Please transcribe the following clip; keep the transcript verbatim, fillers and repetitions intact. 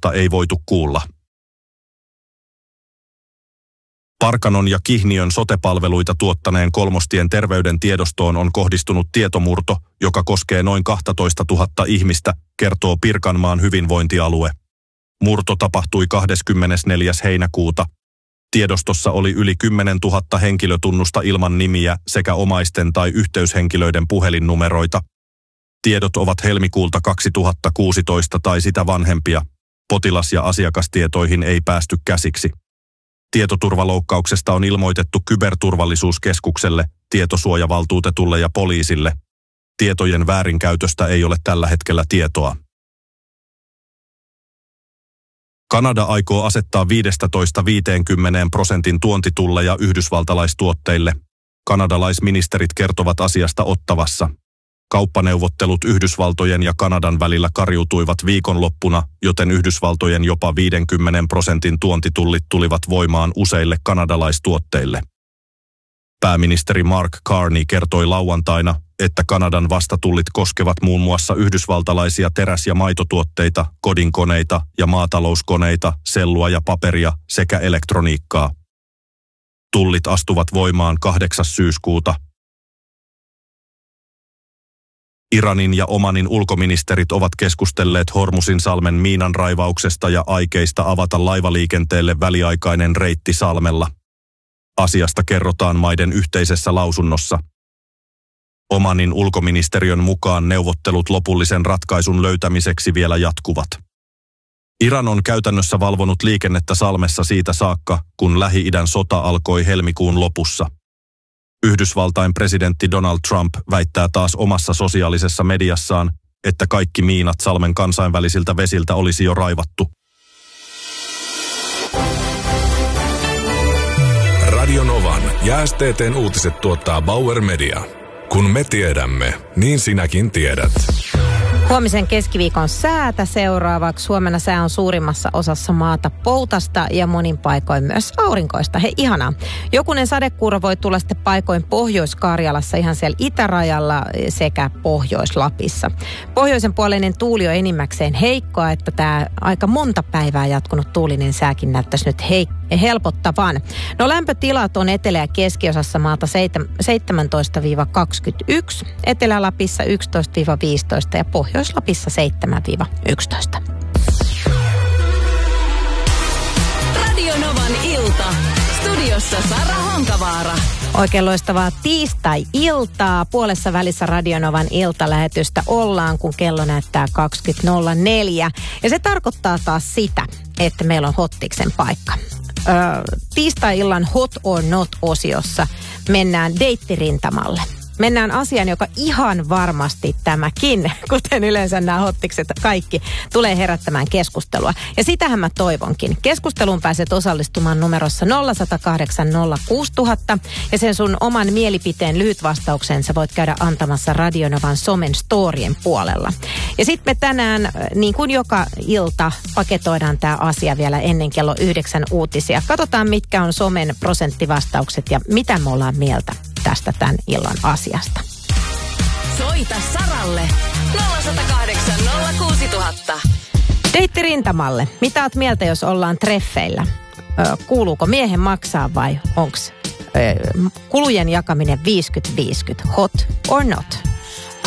tiedosta ei voitu kuulla. Parkanon ja Kihniön sote-palveluita tuottaneen Kolmostien terveyden tiedostoon on kohdistunut tietomurto, joka koskee noin kaksitoistatuhatta ihmistä, kertoo Pirkanmaan hyvinvointialue. Murto tapahtui kahdeskymmenesneljäs heinäkuuta. Tiedostossa oli yli kymmenentuhatta henkilötunnusta ilman nimiä sekä omaisten tai yhteyshenkilöiden puhelinnumeroita. Tiedot ovat helmikuulta kaksituhattakuusitoista tai sitä vanhempia. Potilas- ja asiakastietoihin ei päästy käsiksi. Tietoturvaloukkauksesta on ilmoitettu Kyberturvallisuuskeskukselle, tietosuojavaltuutetulle ja poliisille. Tietojen väärinkäytöstä ei ole tällä hetkellä tietoa. Kanada aikoo asettaa viisitoista viisikymmentä prosentin tuontitulleja yhdysvaltalaistuotteille. Kanadalaisministerit kertovat asiasta Ottawassa. Kauppaneuvottelut Yhdysvaltojen ja Kanadan välillä kariutuivat viikonloppuna, joten Yhdysvaltojen jopa viisikymmentä prosentin tuontitullit tulivat voimaan useille kanadalaistuotteille. Pääministeri Mark Carney kertoi lauantaina, että Kanadan vastatullit koskevat muun muassa yhdysvaltalaisia teräs- ja maitotuotteita, kodinkoneita ja maatalouskoneita, sellua ja paperia sekä elektroniikkaa. Tullit astuvat voimaan kahdeksas syyskuuta. Iranin ja Omanin ulkoministerit ovat keskustelleet Hormusin salmen miinanraivauksesta ja aikeista avata laivaliikenteelle väliaikainen reitti salmella. Asiasta kerrotaan maiden yhteisessä lausunnossa. Omanin ulkoministeriön mukaan neuvottelut lopullisen ratkaisun löytämiseksi vielä jatkuvat. Iran on käytännössä valvonut liikennettä salmessa siitä saakka, kun Lähi-idän sota alkoi helmikuun lopussa. Yhdysvaltain presidentti Donald Trump väittää taas omassa sosiaalisessa mediassaan, että kaikki miinat salmen kansainvälisiltä vesiltä olisi jo raivattu. Radio Novan ja S T T:n uutiset tuottaa Bauer Media. Kun me tiedämme, niin sinäkin tiedät. Huomisen keskiviikon säätä seuraavaksi. Huomenna sää on suurimmassa osassa maata poutasta ja monin paikoin myös aurinkoista. Hei, ihanaa. Jokunen sadekuuro voi tulla sitten paikoin Pohjois-Karjalassa, ihan siellä itärajalla sekä Pohjois-Lapissa. Pohjoisen puoleinen tuuli on enimmäkseen heikkoa, että tämä aika monta päivää jatkunut tuulinen sääkin näyttäisi nyt heikkoa. helpottavan. No lämpötilat on etelä- ja keskiosassa maata seitsemäntoista kaksikymmentäyksi, Etelä-Lapissa yksitoista viisitoista ja Pohjois-Lapissa seitsemän yksitoista. Radio Novan ilta. Studiossa Sara Honkavaara. Oikein loistavaa tiistai-iltaa. Puolessa välissä Radio Novan iltalähetystä ollaan, kun kello näyttää kaksikymmentä nolla neljä. Ja se tarkoittaa taas sitä, että meillä on Hottiksen paikka. Öö, tiistai-illan Hot or Not-osiossa mennään deittirintamalle. Mennään asiaan, joka ihan varmasti tämäkin, kuten yleensä nämä hottikset kaikki, tulee herättämään keskustelua. Ja sitähän mä toivonkin. Keskusteluun pääset osallistumaan numerossa nolla yksi nolla kahdeksan nolla kuusi nolla nolla nolla ja sen sun oman mielipiteen lyhyt vastauksen sä voit käydä antamassa Radio Novan somen storien puolella. Ja sitten me tänään, niin kuin joka ilta, paketoidaan tämä asia vielä ennen kello yhdeksän uutisia. Katsotaan, mitkä on somen prosenttivastaukset ja mitä me ollaan mieltä tästä tämän illan asiasta. Soita Saralle nolla yksi nolla kahdeksan nolla kuusi nolla nolla nolla. Deittirintamalle. Mitä oot mieltä, jos ollaan treffeillä? Ö, kuuluuko miehen maksaa vai onks ö, kulujen jakaminen viisikymmentä viisikymmentä? Hot or not?